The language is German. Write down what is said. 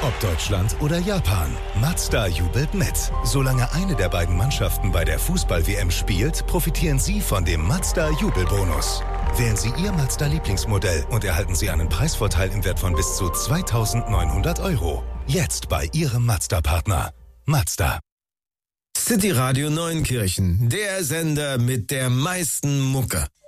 Ob Deutschland oder Japan, Mazda jubelt mit. Solange eine der beiden Mannschaften bei der Fußball-WM spielt, profitieren Sie von dem Mazda-Jubelbonus. Wählen Sie Ihr Mazda-Lieblingsmodell und erhalten Sie einen Preisvorteil im Wert von bis zu 2.900 €. Jetzt bei Ihrem Mazda-Partner. Mazda. City Radio Neunkirchen, der Sender mit der meisten Mucke.